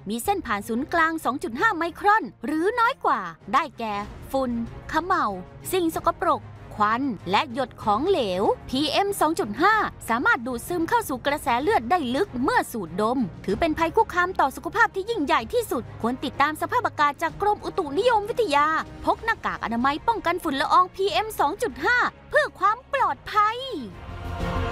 มีเส้นผ่านศูนย์กลาง 2.5 ไมครอนหรือน้อยกว่าได้แก่ฝุ่นเขม่าสิ่งสกปรกควันและหยดของเหลว PM 2.5 สามารถดูดซึมเข้าสู่กระแสเลือดได้ลึกเมื่อสูดดมถือเป็นภัยคุกคามต่อสุขภาพที่ยิ่งใหญ่ที่สุดควรติดตามสภาพอากาศจากกรมอุตุนิยมวิทยาพกหน้ากากอนามัยป้องกันฝุ่นละออง PM 2.5 เพื่อความปลอดภัย